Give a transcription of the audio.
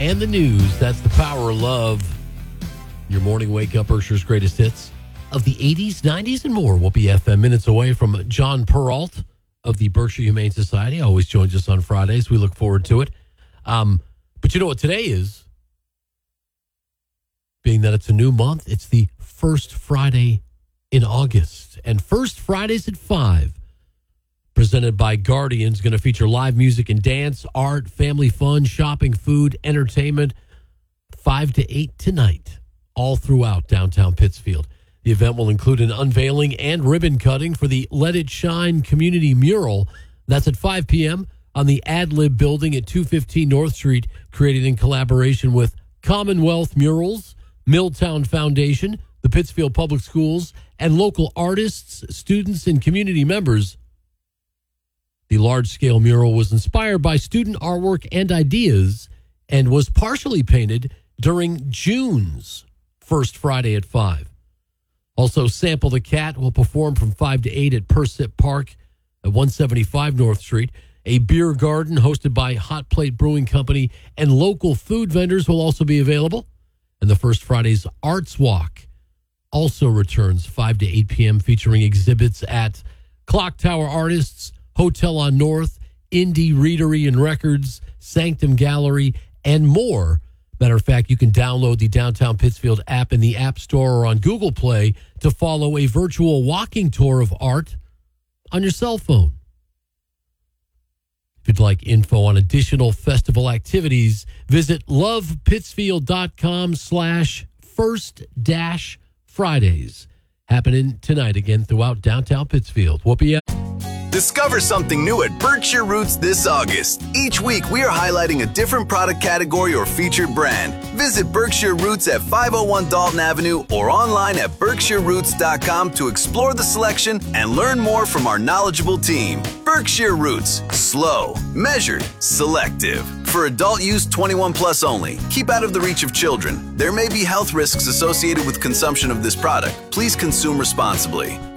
and the news. That's the power of love. Your morning wake up, Berkshire's greatest hits of the 80s, 90s, and more. We'll be FM minutes away from John Peralt of the Berkshire Humane Society. Always joins us on Fridays. We look forward to it. But you know what today is? Being that it's a new month, it's the first Friday in August. And First Fridays at 5, presented by Guardian's, going to feature live music and dance, art, family fun, shopping, food, entertainment, 5 to 8 tonight, all throughout downtown Pittsfield. The event will include an unveiling and ribbon cutting for the Let It Shine community mural. That's at 5 p.m. on the AdLib building at 215 North Street, created in collaboration with Commonwealth Murals, Milltown Foundation, the Pittsfield Public Schools, and local artists, students, and community members. The large-scale mural was inspired by student artwork and ideas and was partially painted during June's First Friday at 5. Also, Sample the Cat will perform from 5 to 8 at Persip Park at 175 North Street. A beer garden hosted by Hot Plate Brewing Company and local food vendors will also be available. And the First Friday's Arts Walk also returns 5 to 8 p.m. featuring exhibits at Clock Tower Artists, Hotel on North, Indie Readery and Records, Sanctum Gallery, and more. Matter of fact, you can download the Downtown Pittsfield app in the App Store or on Google Play to follow a virtual walking tour of art on your cell phone. If you'd like info on additional festival activities, visit lovepittsfield.com/first-Fridays. Happening tonight again throughout downtown Pittsfield. Whoopee. Discover something new at Berkshire Roots this August. Each week, we are highlighting a different product category or featured brand. Visit Berkshire Roots at 501 Dalton Avenue or online at BerkshireRoots.com to explore the selection and learn more from our knowledgeable team. Berkshire Roots. Slow, measured, selective. For adult use, 21 plus only. Keep out of the reach of children. There may be health risks associated with consumption of this product. Please consume responsibly.